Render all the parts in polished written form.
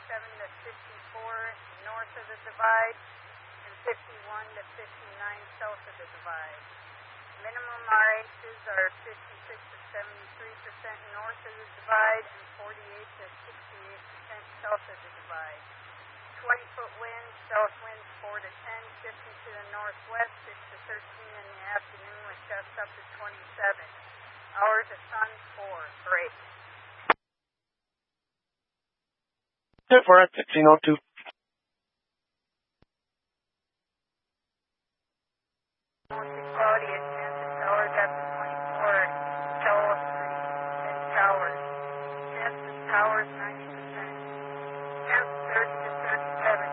to 54 north of the divide and 51 to 59 south of the divide. Minimum RHs are 56 to 73% north of the divide and 48 to 68% south of the divide. 20-foot winds, south winds 4 to 10, shifting to the northwest 6 to 13 in the afternoon with gusts up to 27. Hours of sun 4, break. We're at 1602. Mostly cloudy at chance of showers after 24. Shower 3 and showers. Chance of showers 90%. Chance 30 to 37.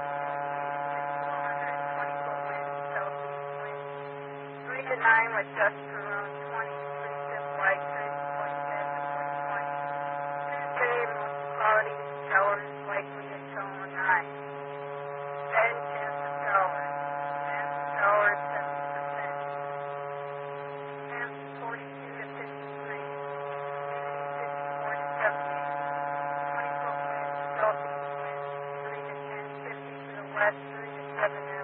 20-foot winds, southeast winds. 3 to 9 with gusts around 20. 3 wide trades, 40 to 20. Tuesday, mostly cloudy, showers likely until 9. Then chance of showers. Chance of showers 70%. Chance 42 to 53. Humidity 54 to 78. 20-foot winds, southeast winds 3 to 10, 50 to the west, 3 to 7.